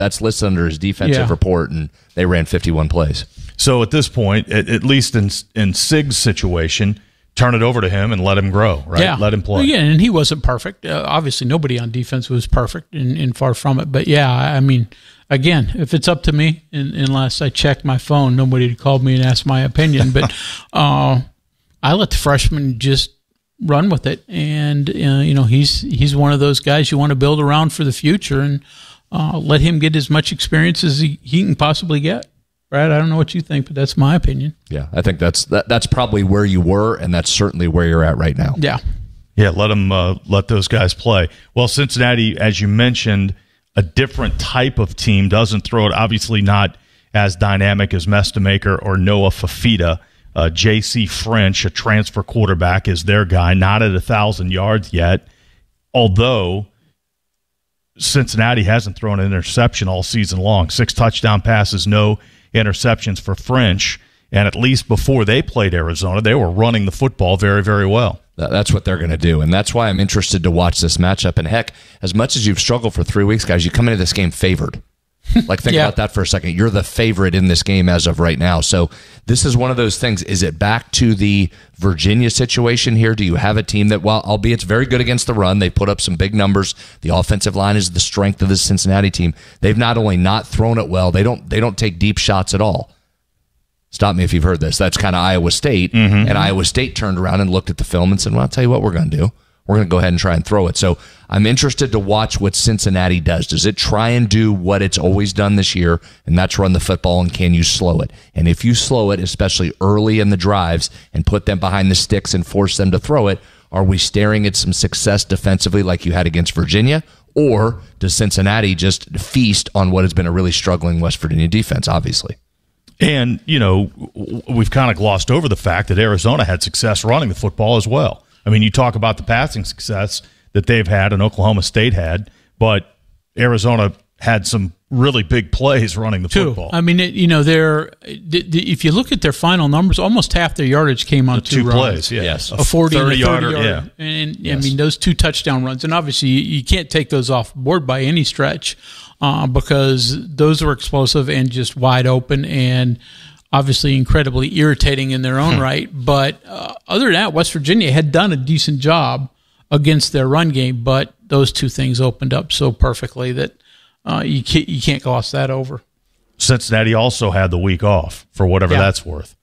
That's listed under his defensive report, and they ran 51 plays. So at this point, at least in Sig's situation, turn it over to him and let him grow, right? Yeah. Let him play. Yeah, and he wasn't perfect. Obviously, nobody on defense was perfect, and far from it. But, yeah, I mean, again, if it's up to me, unless I check my phone, nobody had called me and asked my opinion. But I let the freshman just run with it. And, he's one of those guys you want to build around for the future and let him get as much experience as he can possibly get. Brad, I don't know what you think, but that's my opinion. Yeah, I think that's probably where you were, and that's certainly where you're at right now. Yeah. Yeah, let those guys play. Well, Cincinnati, as you mentioned, a different type of team, doesn't throw it, obviously not as dynamic as Mestamaker or Noah Fafita. J.C. French, a transfer quarterback, is their guy, not at 1,000 yards yet, although Cincinnati hasn't thrown an interception all season long. 6 touchdown passes, no interceptions for French, and at least before they played Arizona, they were running the football very, very well. That's what they're going to do, and that's why I'm interested to watch this matchup. And heck, as much as you've struggled for 3 weeks, guys, you come into this game favored. Like, think about that for a second. You're the favorite in this game as of right now. So this is one of those things. Is it back to the Virginia situation here? Do you have a team that, while albeit it's very good against the run, they put up some big numbers. The offensive line is the strength of the Cincinnati team. They've not only not thrown it well, they don't take deep shots at all. Stop me if you've heard this. That's kind of Iowa State. Mm-hmm. And Iowa State turned around and looked at the film and said, well, I'll tell you what we're going to do. We're going to go ahead and try and throw it. So I'm interested to watch what Cincinnati does. Does it try and do what it's always done this year, and that's run the football, and can you slow it? And if you slow it, especially early in the drives, and put them behind the sticks and force them to throw it, are we staring at some success defensively like you had against Virginia? Or does Cincinnati just feast on what has been a really struggling West Virginia defense, obviously? And, we've kind of glossed over the fact that Arizona had success running the football as well. I mean, you talk about the passing success that they've had and Oklahoma State had, but Arizona had some really big plays running the football. I mean, if you look at their final numbers, almost half their yardage came on two runs. Plays, yes. A 40 and a 30-yarder, 30-yarder. Yeah. And, I mean, those 2 touchdown runs. And obviously, you can't take those off board by any stretch because those were explosive and just wide open and obviously incredibly irritating in their own right. But other than that, West Virginia had done a decent job against their run game, but those 2 things opened up so perfectly that you can't gloss that over. Cincinnati also had the week off for whatever that's worth.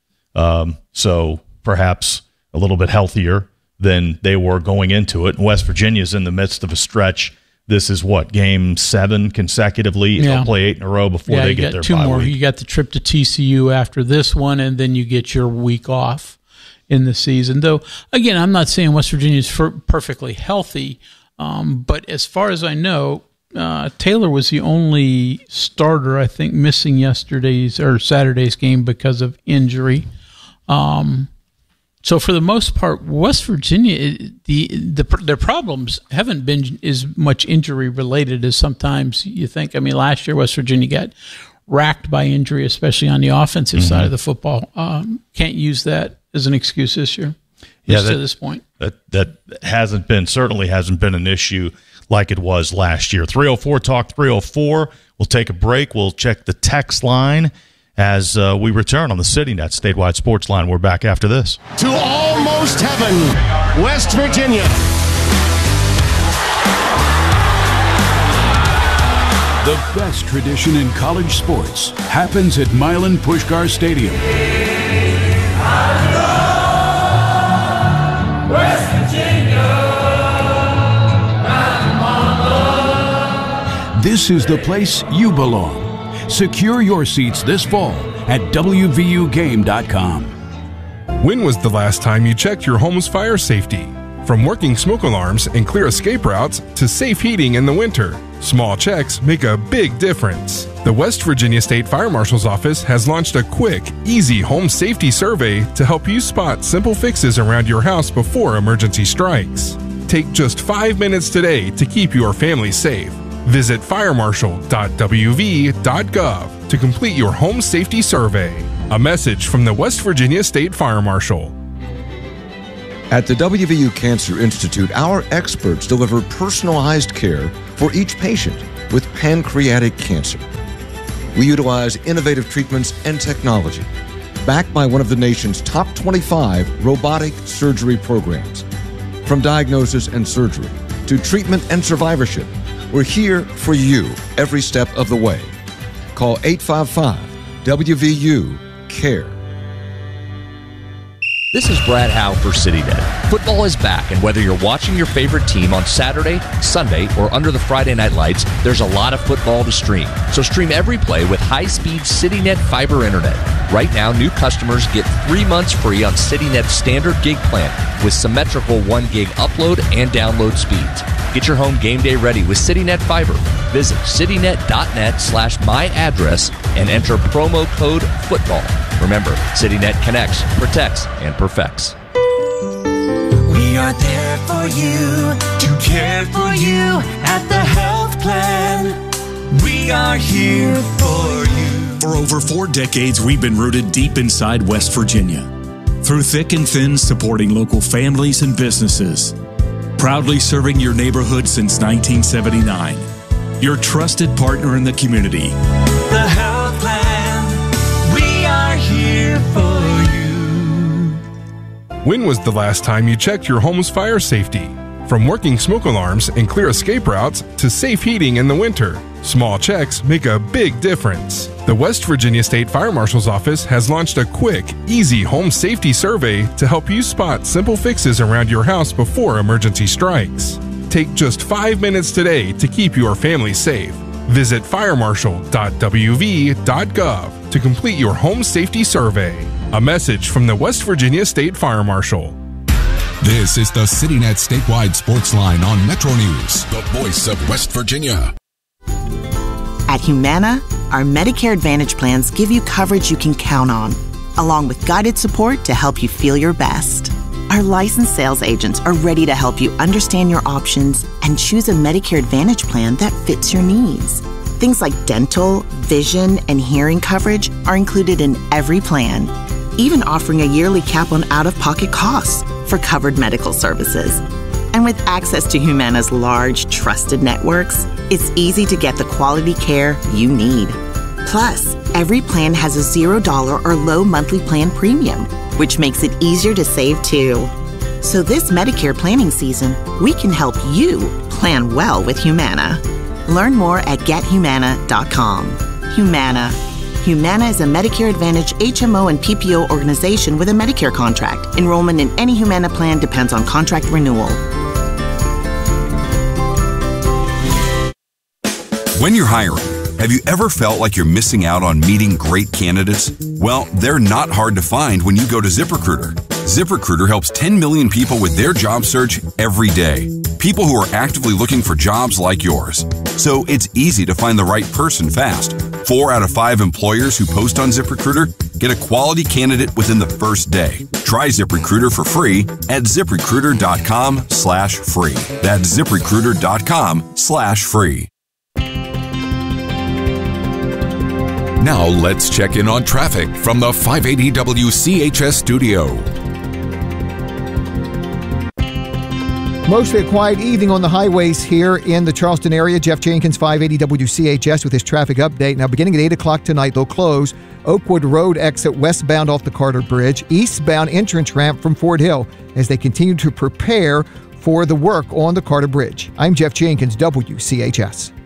So perhaps a little bit healthier than they were going into it. And West Virginia's in the midst of a stretch. This is game 7 consecutively. They'll play 8 in a row before they get their bye more. week. You got the trip to TCU after this one, and then you get your week off in the season. Though, again, I'm not saying West Virginia is perfectly healthy, but as far as I know, Taylor was the only starter, I think, missing yesterday's or Saturday's game because of injury. So for the most part, West Virginia, their problems haven't been as much injury related as sometimes you think. I mean, last year West Virginia got racked by injury, especially on the offensive side of the football. Can't use that as an excuse this year. To this point, that certainly hasn't been an issue like it was last year. 304 Talk 304. We'll take a break. We'll check the text line as we return on the CityNet Statewide Sports Line. We're back after this. To almost heaven, West Virginia. The best tradition in college sports happens at Milan Puskar Stadium. West Virginia. This is the place you belong. Secure your seats this fall at WVUGame.com. When was the last time you checked your home's fire safety? From working smoke alarms and clear escape routes to safe heating in the winter, small checks make a big difference. The West Virginia State Fire Marshal's Office has launched a quick, easy home safety survey to help you spot simple fixes around your house before emergency strikes. Take just 5 minutes today to keep your family safe. Visit firemarshal.wv.gov to complete your home safety survey. A message from the West Virginia State Fire Marshal. At the WVU Cancer Institute, our experts deliver personalized care for each patient. with pancreatic cancer. We utilize innovative treatments and technology, backed by one of the nation's top 25 robotic surgery programs. From diagnosis and surgery to treatment and survivorship, we're here for you every step of the way. Call 855-WVU-CARE. This is Brad Howe for CityNet. Football is back, and whether you're watching your favorite team on Saturday, Sunday, or under the Friday night lights, there's a lot of football to stream. So stream every play with high-speed CityNet fiber internet. Right now, new customers get 3 months free on CityNet's standard gig plan with symmetrical 1 gig upload and download speeds. Get your home game day ready with CityNet Fiber. Visit citynet.net/myaddress and enter promo code FOOTBALL. Remember, CityNet connects, protects, and perfects. We are there for you, to care for you at the health plan. We are here for you. For over 4 decades, we've been rooted deep inside West Virginia. Through thick and thin, supporting local families and businesses. Proudly serving your neighborhood since 1979. Your trusted partner in the community. The health plan. We are here for you. When was the last time you checked your home's fire safety? From working smoke alarms and clear escape routes to safe heating in the winter, small checks make a big difference. The West Virginia State Fire Marshal's Office has launched a quick, easy home safety survey to help you spot simple fixes around your house before emergency strikes. Take just 5 minutes today to keep your family safe. Visit firemarshal.wv.gov to complete your home safety survey. A message from the West Virginia State Fire Marshal. This is the CityNet statewide sports line on Metro News, the voice of West Virginia. At Humana, our Medicare Advantage plans give you coverage you can count on, along with guided support to help you feel your best. Our licensed sales agents are ready to help you understand your options and choose a Medicare Advantage plan that fits your needs. Things like dental, vision, and hearing coverage are included in every plan, even offering a yearly cap on out-of-pocket costs for covered medical services. And with access to Humana's large, trusted networks, it's easy to get the quality care you need. Plus, every plan has a $0 or low monthly plan premium, which makes it easier to save too. So this Medicare planning season, we can help you plan well with Humana. Learn more at gethumana.com. Humana. Humana is a Medicare Advantage HMO and PPO organization with a Medicare contract. Enrollment in any Humana plan depends on contract renewal. When you're hiring, have you ever felt like you're missing out on meeting great candidates? Well, they're not hard to find when you go to ZipRecruiter. ZipRecruiter helps 10 million people with their job search every day. People who are actively looking for jobs like yours. So it's easy to find the right person fast. 4 out of 5 employers who post on ZipRecruiter get a quality candidate within the first day. Try ZipRecruiter for free at ZipRecruiter.com/free. That's ZipRecruiter.com/free. Now let's check in on traffic from the 580 WCHS studio. Mostly a quiet evening on the highways here in the Charleston area. Jeff Jenkins, 580 WCHS with his traffic update. Now, beginning at 8 o'clock tonight, they'll close Oakwood Road exit westbound off the Carter Bridge, eastbound entrance ramp from Fort Hill as they continue to prepare for the work on the Carter Bridge. I'm Jeff Jenkins, WCHS.